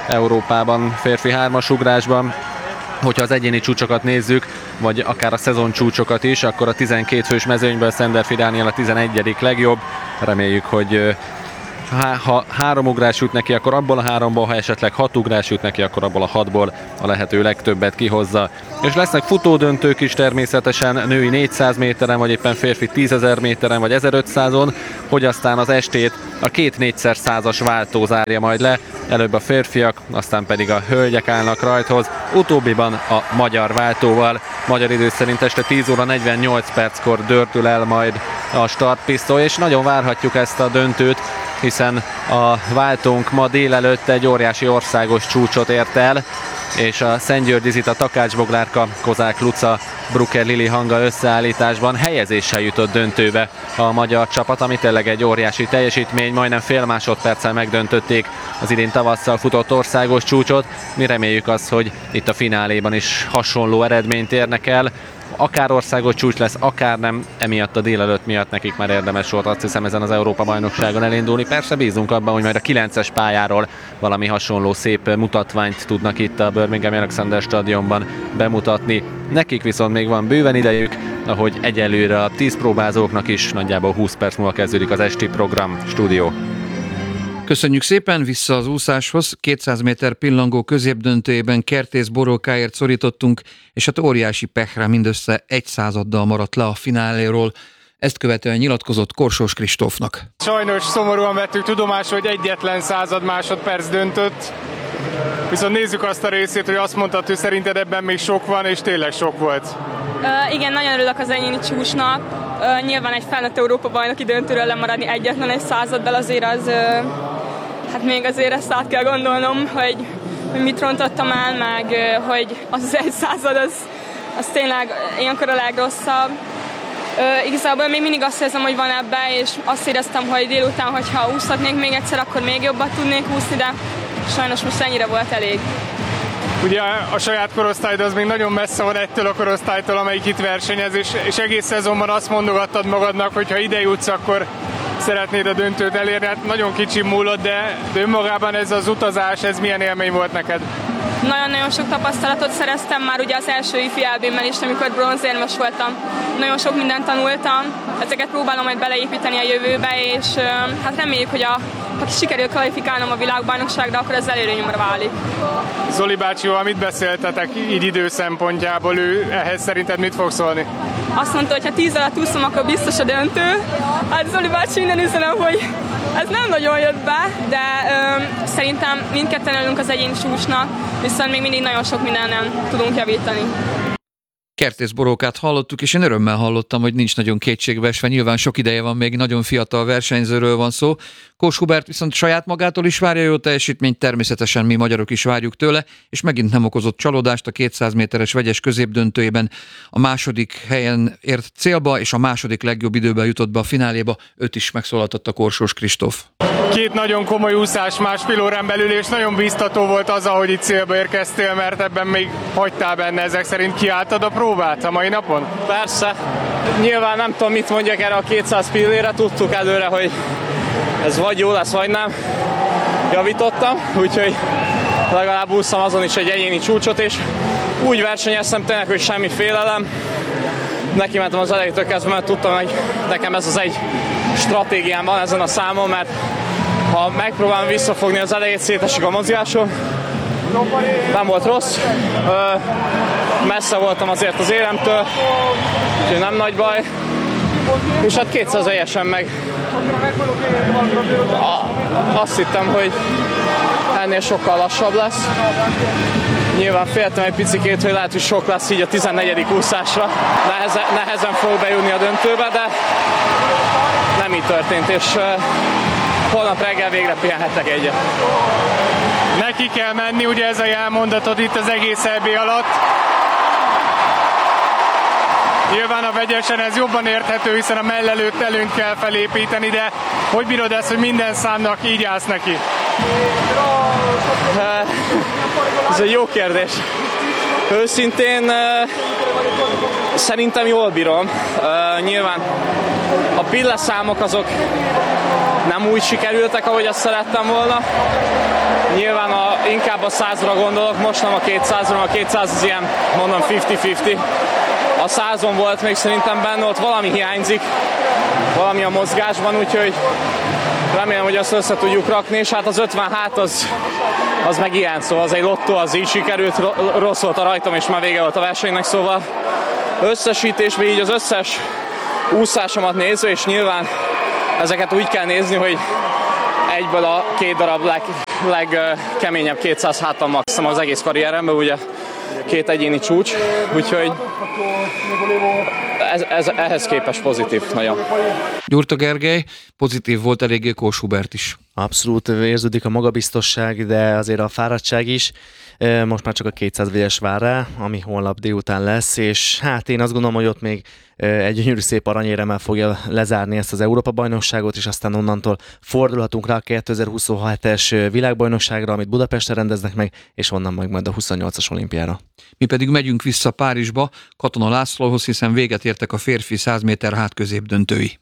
Speaker 9: Európában férfi hármasugrásban. Hogyha az egyéni csúcsokat nézzük, vagy akár a szezon csúcsokat is, akkor a tizenkét fős mezőnyből Szenderfi Dániel a tizenegyedik legjobb. Reméljük, hogy ha három ugrás jut neki, akkor abból a háromból, ha esetleg hat ugrás jut neki, akkor abból a hatból a lehető legtöbbet kihozza. És lesznek futódöntők is természetesen, női négyszáz méteren, vagy éppen férfi tízezer méteren, vagy ezerötszázon, hogy aztán az estét a két négyszer százas váltó zárja majd le. Előbb a férfiak, aztán pedig a hölgyek állnak rajthoz, utóbbiban a magyar váltóval. Magyar idő szerint este tíz óra negyvennyolc perckor dörtül el majd a startpisztoly, és nagyon várhatjuk ezt a döntőt, hiszen a váltónk ma délelőtt egy óriási országos csúcsot ért el, és a Szentgyörgyi Zita, Takács Boglárka, Kozák Luca, Brucker Lili Hanga összeállításban helyezéssel jutott döntőbe a magyar csapat, ami tényleg egy óriási teljesítmény, majdnem fél másodperccel megdöntötték az idén tavasszal futott országos csúcsot. Mi reméljük azt, hogy itt a fináléban is hasonló eredményt érnek el. Akár országos csúcs lesz, akár nem, emiatt a délelőtt miatt nekik már érdemes volt, azt hiszem, ezen az Európa-bajnokságon elindulni. Persze bízunk abban, hogy majd a kilences pályáról valami hasonló szép mutatványt tudnak itt a Birmingham Alexander Stadionban bemutatni. Nekik viszont még van bőven idejük, ahogy egyelőre a tíz próbázóknak is nagyjából húsz perc múlva kezdődik az esti program. Stúdió.
Speaker 3: Köszönjük szépen, vissza az úszáshoz. kétszáz méter pillangó középdöntőjében Kertész Borókáért szorítottunk, és hát óriási pehre mindössze egy századdal maradt le a fináléról. Ezt követően nyilatkozott Korsós Kristófnak.
Speaker 5: Sajnos szomorúan vettük tudomásul, hogy egyetlen század másodperc döntött. Viszont nézzük azt a részét, hogy azt mondtad, hogy szerinted ebben még sok van, és tényleg sok volt.
Speaker 10: Uh, igen, nagyon örülök az egyéni csúcsnak. Uh, nyilván egy felnőtt Európa-bajnoki döntőről lemaradni egyetlen egy századdal azért az, uh, hát még azért ezt át kell gondolnom, hogy, hogy mit rontottam el, meg uh, hogy az az egy század, az, az tényleg ilyenkor a legrosszabb. Uh, igazából még mindig azt érzem, hogy van ebbe, és azt éreztem, hogy délután, hogyha úszhatnék még egyszer, akkor még jobbat tudnék úszni, de sajnos most ennyire volt elég.
Speaker 5: Ugye a saját korosztályod az még nagyon messze van ettől a korosztálytól, amelyik itt versenyez, és, és egész szezonban azt mondogattad magadnak, hogy ha ide jutsz, akkor szeretnéd a döntőt elérni. Hát nagyon kicsi múlott, de, de önmagában ez az utazás, ez milyen élmény volt neked?
Speaker 10: Nagyon-nagyon sok tapasztalatot szereztem már ugye az első ifi é bé-mel is, amikor bronzérmes voltam. Nagyon sok mindent tanultam, ezeket próbálom majd beleépíteni a jövőbe, és hát reméljük, hogy a, ha sikerül kvalifikálnom a világbajnokságra, akkor ez előnyömre válik.
Speaker 5: Zoli bácsival mit beszéltetek így idő szempontjából? Ő ehhez szerinted mit fog szólni?
Speaker 10: Azt mondta, hogy ha tíz alatt úszom, akkor biztos a döntő. Hát Zoli bácsi, innen üzenem, hogy ez nem nagyon jött be, de ö, szerintem mindketten örülünk az egyéni csúcsnak, viszont még mindig nagyon sok mindenen tudunk javítani.
Speaker 3: Kertész Borókát hallottuk, és én örömmel hallottam, hogy nincs nagyon kétségbeesve. Nyilván sok ideje van, még nagyon fiatal versenyzőről van szó. Kós Hubert viszont saját magától is várja jó teljesítményt, természetesen mi magyarok is várjuk tőle, és megint nem okozott csalódást a kétszáz méteres vegyes középdöntőjében. A második helyen ért célba, és a második legjobb időben jutott be a fináléba. Őt is megszólaltatta Korsós Kristóf.
Speaker 5: Két nagyon komoly úszás másfél órán belül, és nagyon biztató volt az, ahogy itt célba érkeztél, mert ebben még hagytál benne, ezek szerint kiálltad a próbát a mai napon?
Speaker 11: Persze. Nyilván nem tudom, mit mondjak erre a kétszáz pillére, tudtuk előre, hogy ez vagy jó lesz, vagy nem. Javítottam, úgyhogy legalább úsztam azon is egy egyéni csúcsot, és úgy versenyeztem tényleg, hogy semmi félelem. Neki mentem az elejétől kezdve, mert tudtam, hogy nekem ez az egy stratégiám van ezen a számon, mert ha megpróbálom visszafogni az elejét, szétesik a mozgásom. Nem volt rossz. Ö, messze voltam azért az éremtől, úgyhogy nem nagy baj. És hát kétszáz helyesen meg a, azt hittem, hogy ennél sokkal lassabb lesz. Nyilván féltem egy picikét, hogy lehet, hogy sok lesz így a tizennegyedik úszásra. Nehezen, nehezen fog bejutni a döntőbe, de nem így történt, és uh, holnap reggel végre pihenhetek egyet.
Speaker 5: Neki kell menni, ugye ez a jelmondatod itt az egész é bé alatt. Nyilván a vegyesen ez jobban érthető, hiszen a mellelőtt előnyt kell felépíteni, de hogy bírod ezt, hogy minden számnak így állsz neki?
Speaker 11: Ez egy jó kérdés. Őszintén szerintem jól bírom. Nyilván a pilleszámok azok nem úgy sikerültek, ahogy azt szerettem volna. Nyilván a, inkább a százra gondolok, most nem a kétszázra, a kétszáz az ilyen, mondom, fifty-fifty. A százon volt még szerintem benne, ott valami hiányzik, valami a mozgásban, úgyhogy remélem, hogy azt össze tudjuk rakni, és hát az ötven hát az, az meg ilyen, szóval az egy lottó, az így sikerült, rossz volt a rajtom, és már vége volt a versenynek, szóval összesítésben így az összes úszásomat nézve, és nyilván ezeket úgy kell nézni, hogy egyből a két darab leg, legkeményebb kétszáz háttal maximum az egész karrieremben, ugye két egyéni csúcs, úgyhogy ez, ez, ehhez képest pozitív nagyon.
Speaker 3: Gyurta Gergely, pozitív volt eléggé Kós Hubert is.
Speaker 8: Abszolút érződik a magabiztosság, de azért a fáradtság is. Most már csak a kétszáz végyes vár rá, ami holnap délután lesz, és hát én azt gondolom, hogy ott még egy gyönyörű szép aranyéremmel fogja lezárni ezt az Európa-bajnokságot, és aztán onnantól fordulhatunk rá a kétezer-huszonhetes világbajnokságra, amit Budapesten rendeznek meg, és onnan meg majd a huszonnyolcas olimpiára.
Speaker 3: Mi pedig megyünk vissza Párizsba, Katona Lászlóhoz, hiszen véget értek a férfi száz méter hátközép döntői.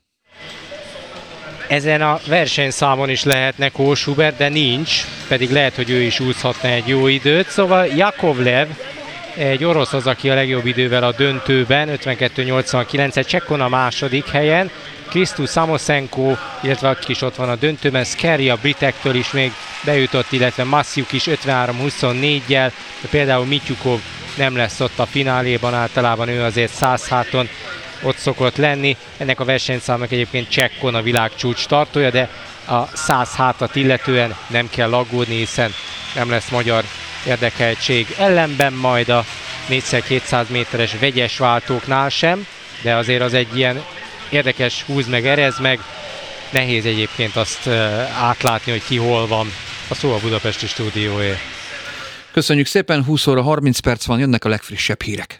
Speaker 7: Ezen a versenyszámon is lehetne Kós Hubert, de nincs, pedig lehet, hogy ő is úszhatna egy jó időt. Szóval Jakovlev, egy orosz az, aki a legjobb idővel a döntőben, ötvenkettő nyolcvankilenc, Csekon a második helyen, Krisztus Samosenko, illetve aki is ott van a döntőben, Skerry a britektől is még bejutott, illetve Massiuk is ötvenhárom huszonnégyel, de például Mityukov nem lesz ott a fináléban, általában ő azért száz háton ott szokott lenni. Ennek a versenyszámnak egyébként Csekkon a világcsúcs tartója, de a száz hátat illetően nem kell aggódni, hiszen nem lesz magyar érdekeltség. Ellenben majd a négyszer-kétszáz méteres vegyes váltóknál sem, de azért az egy ilyen érdekes húz meg, erez meg. Nehéz egyébként azt átlátni, hogy ki hol van. A szó a budapesti stúdióé.
Speaker 3: Köszönjük szépen, húsz óra harminc perc van, jönnek a legfrissebb hírek.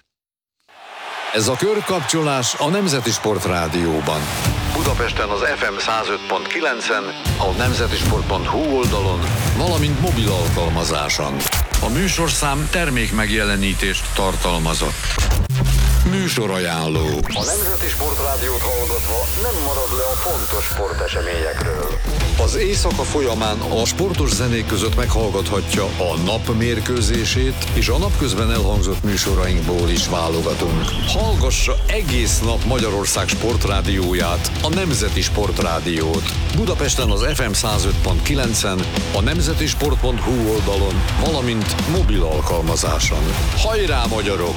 Speaker 12: Ez a körkapcsolás a Nemzeti Sport Rádióban. Budapesten az ef em száz öt pont kilencen, a nemzetisport pont hu oldalon, valamint mobil alkalmazáson. A műsorszám termék megjelenítést tartalmazott. Műsorajánló. A Nemzeti Sport Rádiót hallgatva nem marad le a fontos sporteseményekről. Az éjszaka folyamán a sportos zenék között meghallgathatja a nap mérkőzését, és a napközben elhangzott műsorainkból is válogatunk. Hallgassa egész nap Magyarország sportrádióját, a Nemzeti Sport Rádiót. Budapesten az ef em száz öt pont kilencen, a nemzetisport pont hu oldalon, valamint mobil alkalmazáson. Hajrá, magyarok!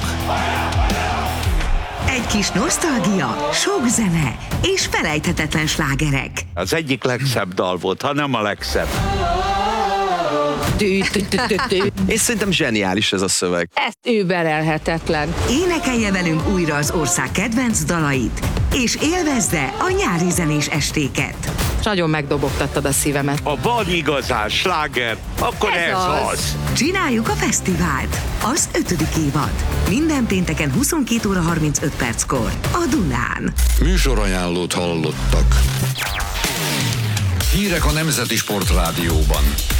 Speaker 13: Egy kis nosztalgia, sok zene és felejthetetlen slágerek.
Speaker 14: Az egyik legszebb dal volt, ha nem a legszebb. És szerintem zseniális ez a szöveg.
Speaker 15: Ez überelhetetlen.
Speaker 13: Énekelje velünk újra az ország kedvenc dalait, és élvezze a nyári zenés estéket.
Speaker 15: Nagyon megdobogtattad a szívemet.
Speaker 14: Ha van igazán sláger, akkor ez, ez az. az.
Speaker 13: Csináljuk a fesztivált, az ötödik évad. Minden pénteken huszonkét óra harmincöt perckor a Dunán.
Speaker 12: Műsorajánlót hallottak. Hírek a Nemzeti Sport Rádióban.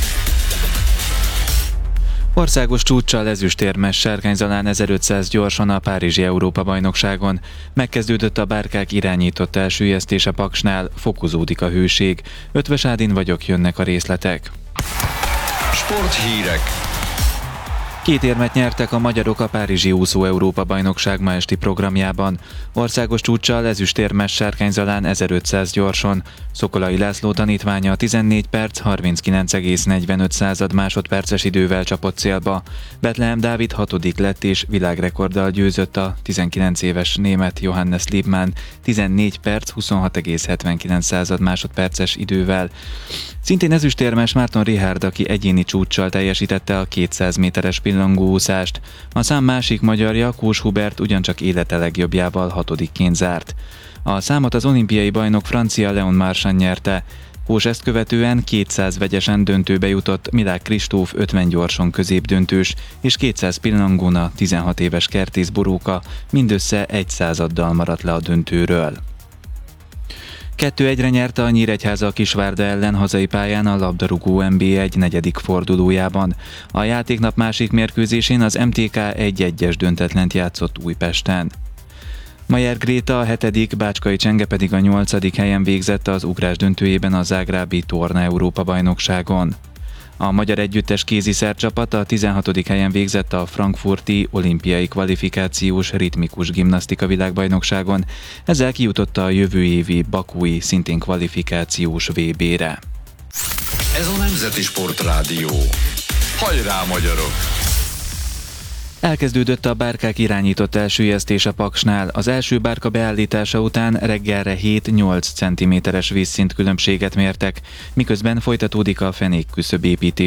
Speaker 16: Országos csúccsal ezüstérmes Sárkány-Zalán ezerötszáz gyorsan a Párizsi Európa-bajnokságon. Megkezdődött a bárkák irányított elsüllyesztése Paksnál, fokozódik a hőség. Ötvös Ádin vagyok, jönnek a részletek.
Speaker 12: Sporthírek.
Speaker 16: Két érmet nyertek a magyarok a Párizsi úszó Európa-bajnokság ma esti programjában. Országos csúccsal ezüstérmes Sárkány-Zalán ezerötszáz gyorson. Szokolai László tanítványa tizennégy perc harminckilenc egész negyvenöt század másodperces idővel csapott célba. Betlehem Dávid hatodik lett és világrekorddal győzött a tizenkilenc éves német Johannes Liebmann tizennégy perc huszonhat egész hetvenkilenc század másodperces idővel. Szintén ezüstérmes Márton Richard, aki egyéni csúccsal teljesítette a kétszáz méteres pillangóúszást. A szám másik magyarja, Kós Hubert ugyancsak élete legjobbjával hatodikként zárt. A számot az olimpiai bajnok francia Leon Marchand nyerte. Kós ezt követően kétszáz vegyesen döntőbe jutott Milák Kristóf ötven gyorson középdöntős, és kétszáz pillangón a tizenhat éves Kertész Boróka mindössze egy századdal maradt le a döntőről. kettő egyre nyerte a Nyíregyháza a Kisvárda ellen hazai pályán a labdarúgó en bé egy negyedik fordulójában. A játéknap másik mérkőzésén az em té ká egy egyes döntetlent játszott Újpesten. Majer Gréta a hetedik, Bácskai Csenge pedig a nyolcadik helyen végzett az ugrás döntőjében a zágrábi Torna Európa-bajnokságon. A magyar együttes kéziszercsapat a tizenhatodik helyen végzett a frankfurti olimpiai kvalifikációs ritmikus gimnasztika világbajnokságon, ezzel kijutott a jövő évi bakúi szintén kvalifikációs vé bé-re.
Speaker 12: Ez a Nemzeti Sportrádió. Hajrá, magyarok!
Speaker 16: Elkezdődött a bárkák irányított elsüllyesztés a Paksnál. Az első bárka beállítása után reggelre hét-nyolc centiméteres vízszint különbséget mértek, miközben folytatódik a fenékküszöb építés.